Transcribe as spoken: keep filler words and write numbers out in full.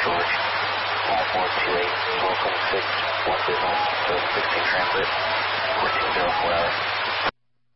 George, one four two eight, twelve twenty-six, one three one, seven sixteen transit, fourteen zero four hours.